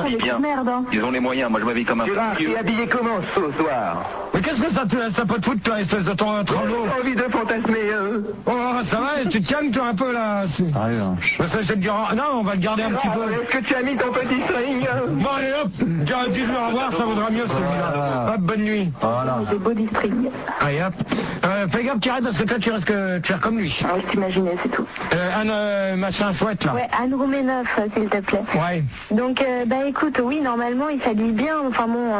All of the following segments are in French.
il y a de merde, hein. Ils ont les moyens, moi je m'habille comme un Gérard, tu es habillé comment ce soir? Mais qu'est-ce que ça peut te foutre, toi, espèce de ton tremblot? J'ai envie de fantasmer, Oh, ça va, tu te calmes, toi, un peu, là. Sérieux, hein. Ça, je vais te dire, non, on va le garder un petit peu. Est-ce que tu as mis ton petit string? Bon, allez, hop, dis-le au revoir, ça vaudra mieux, celui-là. Hop, bonne nuit. Voilà. Des body string. Allez, hop. Fais gaffe, tu arrêtes, parce que toi, tu risques de faire comme lui. Ah, je t'imaginais, c'est tout. Anne, machin chouette, là. Ouais, Anne Rouméneuf, s'il te plaît. Ouais. Donc, écoute, oui, normalement, il s'habille bien. Enfin bon,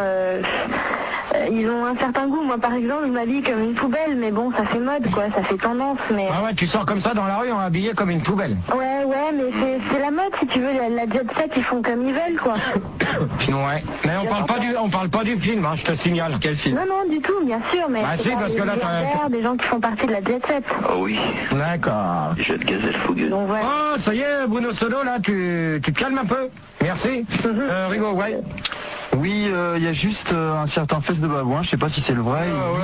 ils ont un certain goût. Moi, par exemple, je m'habille comme une poubelle, mais bon, ça fait mode, quoi, ça fait tendance, mais... Ah ouais, tu sors comme ça dans la rue, habillé comme une poubelle. Ouais, mais c'est la mode, si tu veux, la jet set, ils font comme ils veulent, quoi. Ouais. Mais on parle pas du film, hein, je te signale. Quel film? Non, du tout, bien sûr, mais... Bah si, parce que là, t'as... des gens qui font partie de la jet set. Oh oui. D'accord. Jeune gazelle fougueuse. Donc, voilà. Oh, ça y est, Bruno Sodo, là, tu te calmes un peu. Merci. Rigo, ouais. Oui, il y a juste un certain fesse de babouin, je sais pas si c'est le vrai,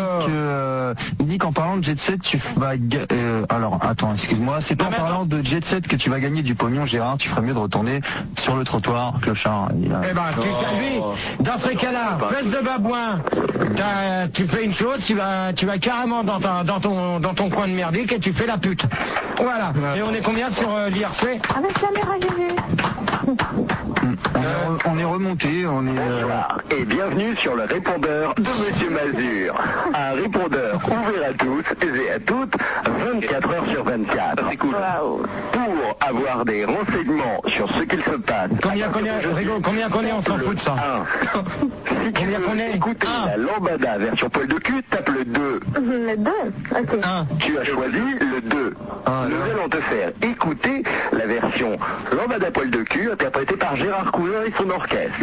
il dit qu'en parlant de jet set, tu vas... alors, attends, excuse-moi, c'est pas en parlant de jet set que tu vas gagner du pognon, Gérard, tu ferais mieux de retourner sur le trottoir, clochard. Eh ben, tu sais, lui, dans ces cas-là, fesse de babouin, tu fais une chose, tu vas carrément dans ton coin de merdique et tu fais la pute. Voilà. Et on est combien sur l'IRC? Avec la mère, j'ai vu. On est remonté, on est... Bonsoir et bienvenue sur le répondeur de Monsieur Mazur. Un répondeur ouvert à tous et à toutes, 24 heures sur 24. C'est cool. Pour avoir des renseignements sur ce qu'il se passe. Combien qu'on est, on s'en fout de ça. Si tu veux écouter la lambada version poil de cul, tape le 2. Le 2, ok. Tu as choisi le 2. Nous allons te faire écouter la version lambada poil de cul interprétée par Gérard Cousin et son orchestre.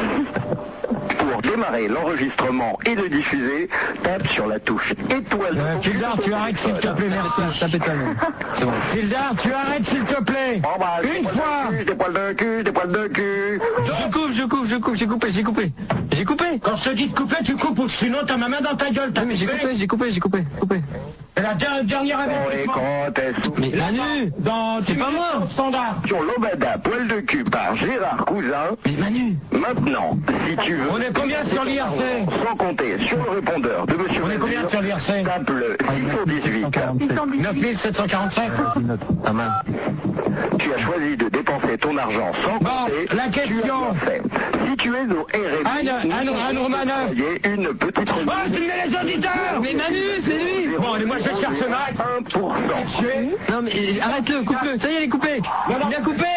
Pour démarrer l'enregistrement et le diffuser, tape sur la touche étoile. Fildar, tu arrêtes s'il te plaît, merci. Tapez ta main. C'est bon. Fildar, tu arrêtes s'il te plaît. Une fois. Des poils de cul. J'ai coupé. Quand je te dis de couper, tu coupes, ou sinon t'as ma main dans ta gueule. Mais j'ai coupé. Et la dernière avertissement. Mais Manu, c'est pas moi. Standard. Sur lambada poil de cul par Gérard Cousin. Mais Manu. Maintenant, si tu veux... On est combien sur l'IRC? Sans compter sur le répondeur de Monsieur On est combien sur l'IRC? Tape le 618. 9747. Pas mal. Tu as choisi de dépenser ton argent sans compter. La question. Si tu es au RMI, Anne Romanoff. une petite... Oh, tu mets les auditeurs. Mais Manu, c'est lui. Bon, allez, moi je cherche Max. 1%. Non mais arrête-le, coupe-le. Ça y est, il est coupé. Il a coupé.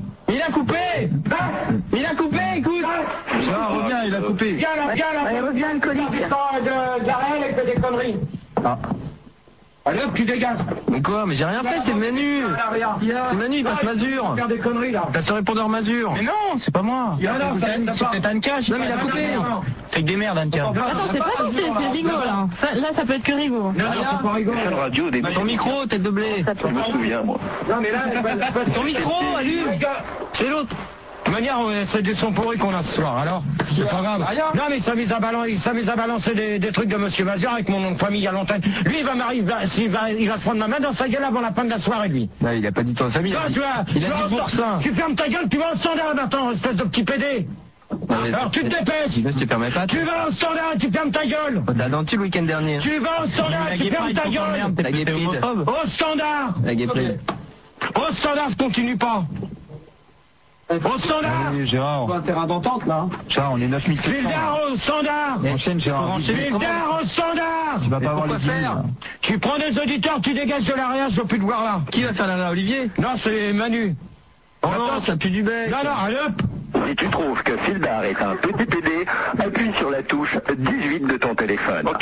Écoute. reviens, il a coupé. Viens là. Reviens, alcoolique. De Garel et fait des conneries. Allez hop, tu dégages. Mais quoi? Mais j'ai rien fait, c'est Manu. C'est Manu, il passe Mazur. Faire des conneries là. T'as ce répondeur Mazur. Mais non, c'est pas moi. C'est peut-être Anka. Non mais il a coupé. Fais que des merdes, Anka. Attends, c'est pas si c'est Rigo là. Là, ça peut être que Rigo. Non, c'est pas Rigo. Quelle radio au début? Ton micro, tête de blé. Je me souviens, moi. Non mais là, Ton micro, allume. C'est l'autre. De manière, c'est du son pourri qu'on a ce soir, alors c'est pas grave. Non mais ça mise à balancer des trucs de Monsieur Mazur avec mon nom de famille à l'antenne. Lui il va se prendre ma main dans sa gueule avant la fin de la soirée, lui. Non, il a pas dit ton famille. Non, il a dit pour ça. Tu fermes ta gueule, tu vas au standard maintenant, espèce de petit PD. Alors tu te dépêches. Je te permets pas. Tu vas au standard et tu fermes ta gueule. T'as dentu le week-end dernier. Tu vas au standard et tu fermes ta gueule. La guépride. Au standard. La guépride. Au standard, je continue pas. Au standard. Oui, Gérard. C'est un terrain d'entente là. Gérard, on est 9700. Fildar au standard. Enchaîne, Gérard. Fildar au standard. Tu vas pas avoir les faire. Tu prends des auditeurs, tu dégages de l'area, je veux plus te voir là. Qui va faire la Olivier? Non, c'est Manu. Oh non, ça pue du bec. Non, allez hop. Si tu trouves que Fildar est un petit PD, appuie sur la touche 18 de ton téléphone. Ok.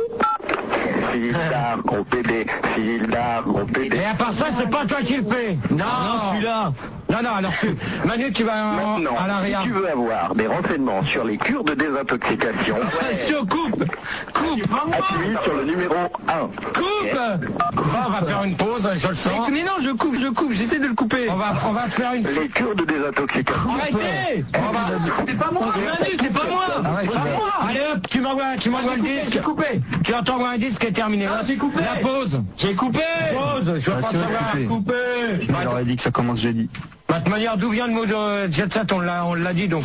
Fildar, gros PD. Fildar, gros PD. Et à part ça, c'est pas toi qui le fais. Non, celui-là. Non, alors Manu, tu vas Maintenant, à l'area. si tu veux avoir des renseignements sur les cures de désintoxication, Coupe. appuie sur le numéro 1. Coupe. On va faire une pause, je le sens. Mais non, je coupe, j'essaie de le couper. On va se faire une... Les cures de désintoxication. Arrêtez. C'est pas moi. Manu, c'est pas moi. Arrête, Pas moi. Allez hop, tu m'envoies le disque. J'ai coupé. Tu t'envoies un disque qui est terminé. J'ai coupé. La pause. J'ai coupé. Pause. Je veux pas savoir. Coupé. Il aurait dit que ça commence jeudi. De toute manière, d'où vient le mot de jet set, on l'a dit donc.